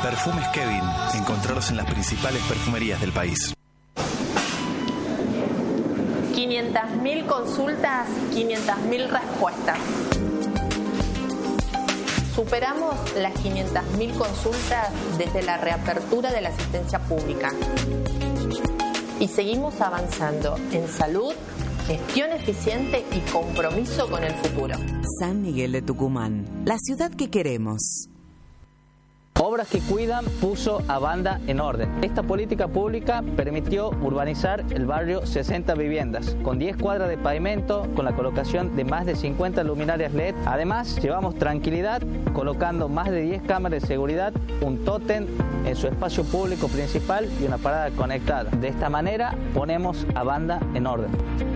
Perfumes Kevin. Encontrarlos en las principales perfumerías del país. 500.000 consultas, 500.000 respuestas. Superamos las 500.000 consultas desde la reapertura de la asistencia pública. Y seguimos avanzando en salud, gestión eficiente y compromiso con el futuro. San Miguel de Tucumán, la ciudad que queremos. Obras que cuidan puso a Banda en orden. Esta política pública permitió urbanizar el barrio 60 viviendas, con 10 cuadras de pavimento, con la colocación de más de 50 luminarias LED. Además, llevamos tranquilidad colocando más de 10 cámaras de seguridad, un tótem en su espacio público principal y una parada conectada. De esta manera, ponemos a Banda en orden.